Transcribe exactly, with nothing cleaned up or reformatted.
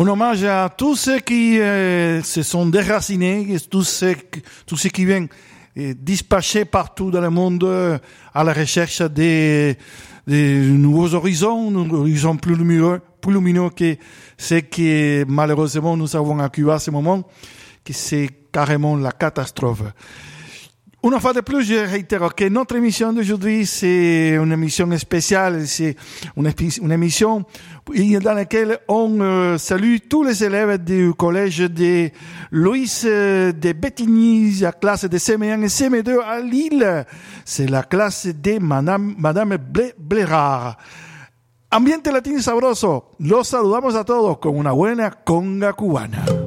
Un hommage à tous ceux qui euh, se sont déracinés, tous ceux, tous ceux qui viennent euh, dispatchés partout dans le monde euh, à la recherche des, des nouveaux horizons, un horizon plus lumineux, plus lumineux que ce que malheureusement nous avons à Cuba à ce moment, que c'est carrément la catastrophe. Une fois de plus, je réitère que notre émission d'aujourd'hui, c'est une émission spéciale, c'est une, une émission dans laquelle on euh, salue tous les élèves du collège de Luis euh, de Bettigny, la classe de C M un et C M deux à Lille. C'est la classe de Madame, Madame Blerard. Ambiente latino y sabroso. Los saludamos a todos con una buena conga cubana.